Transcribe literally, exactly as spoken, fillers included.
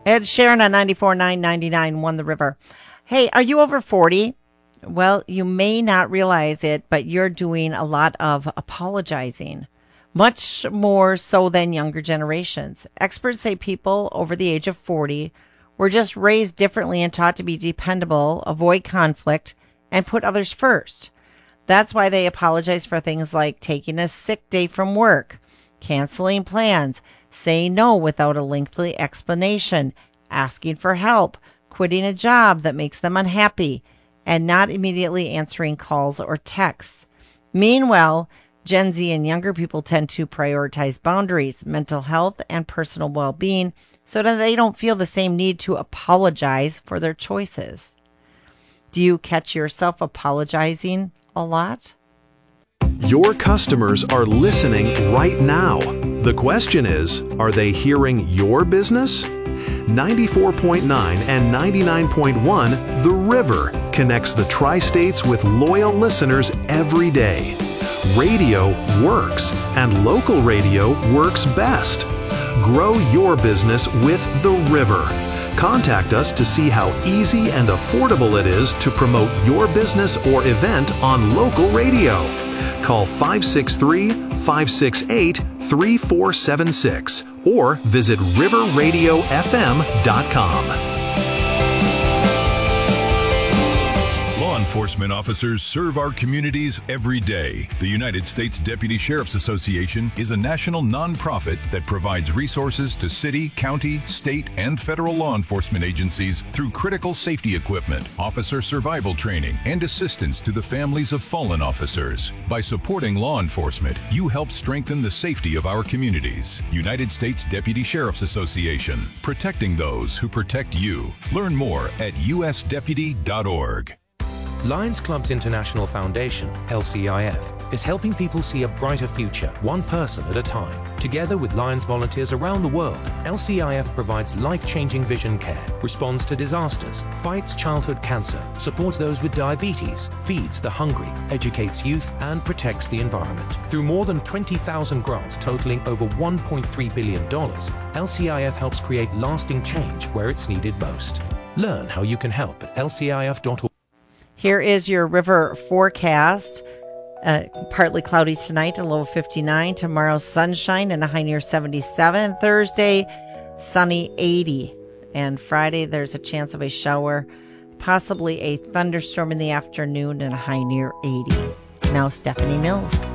Ed Sheeran on ninety-four point nine, ninety-nine won the river. Hey, are you over forty? Well, you may not realize it, but you're doing a lot of apologizing, much more so than younger generations. Experts say people over the age of forty were just raised differently and taught to be dependable, avoid conflict, and put others first. That's why they apologize for things like taking a sick day from work, canceling plans, saying no without a lengthy explanation, asking for help, quitting a job that makes them unhappy, and not immediately answering calls or texts. Meanwhile, Gen Z and younger people tend to prioritize boundaries, mental health, and personal well-being so that they don't feel the same need to apologize for their choices. Do you catch yourself apologizing a lot? Your customers are listening right now. The question is, are they hearing your business? ninety-four point nine and ninety-nine point one, The River, connects the Tri-States with loyal listeners every day. Radio works, and local radio works best. Grow your business with The River. Contact us to see how easy and affordable it is to promote your business or event on local radio. Call five six three, five six eight, three four seven six or visit river radio f m dot com. Law enforcement officers serve our communities every day. The United States Deputy Sheriff's Association is a national nonprofit that provides resources to city, county, state, and federal law enforcement agencies through critical safety equipment, officer survival training, and assistance to the families of fallen officers. By supporting law enforcement, you help strengthen the safety of our communities. United States Deputy Sheriff's Association, protecting those who protect you. Learn more at u s deputy dot org. Lions Clubs International Foundation, L C I F, is helping people see a brighter future, one person at a time. Together with Lions volunteers around the world, L C I F provides life-changing vision care, responds to disasters, fights childhood cancer, supports those with diabetes, feeds the hungry, educates youth, and protects the environment. Through more than twenty thousand grants totaling over one point three billion dollars, L C I F helps create lasting change where it's needed most. Learn how you can help at L C I F dot org. Here is your river forecast. Uh, partly cloudy tonight, a low of fifty-nine. Tomorrow, sunshine and a high near seventy-seven. Thursday, sunny, eighty. And Friday, there's a chance of a shower, possibly a thunderstorm in the afternoon and a high near eighty. Now, Stephanie Mills.